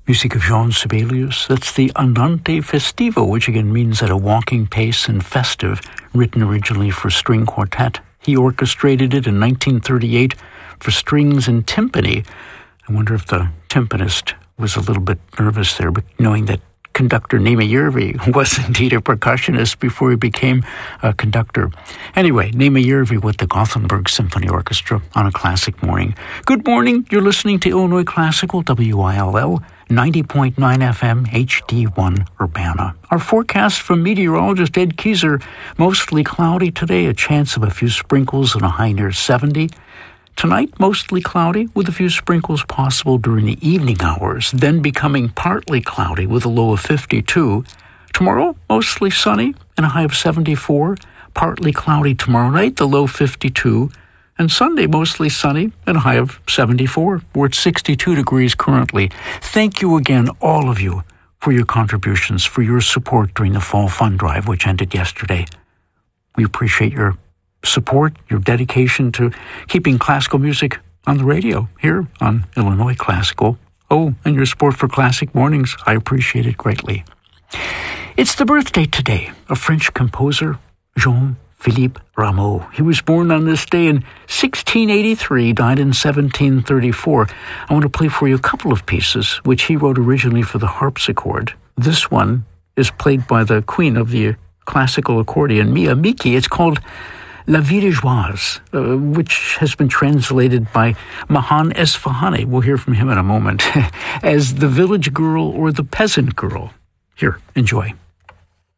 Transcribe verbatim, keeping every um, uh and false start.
Music of Jean Sibelius. That's the Andante Festivo, which again means at a walking pace and festive, written originally for string quartet. He orchestrated it in nineteen thirty-eight for strings and timpani. I wonder if the timpanist was a little bit nervous there, but knowing that conductor Nema Järvi was indeed a percussionist before he became a conductor. Anyway, Nema Järvi with the Gothenburg Symphony Orchestra on a classic morning. Good morning. You're listening to Illinois Classical, W I L L, ninety point nine F M, H D one Urbana. Our forecast from meteorologist Ed Kieser, mostly cloudy today, a chance of a few sprinkles and a high near seventy. Tonight, mostly cloudy with a few sprinkles possible during the evening hours, then becoming partly cloudy with a low of fifty-two. Tomorrow, mostly sunny and a high of seventy-four. Partly cloudy tomorrow night, the low fifty-two. And Sunday, mostly sunny and a high of seventy-four. We're at sixty-two degrees currently. Thank you again, all of you, for your contributions, for your support during the Fall Fund Drive, which ended yesterday. We appreciate your support, your dedication to keeping classical music on the radio here on Illinois Classical. Oh, and your support for Classic Mornings. I appreciate it greatly. It's the birthday today of French composer Jean-Philippe Rameau. He was born on this day in sixteen eighty-three, died in seventeen thirty-four. I want to play for you a couple of pieces which he wrote originally for the harpsichord. This one is played by the queen of the classical accordion, Mia Miki. It's called La Villageoise, uh, which has been translated by Mahan Esfahani, we'll hear from him in a moment, as the village girl or the peasant girl. Here, enjoy.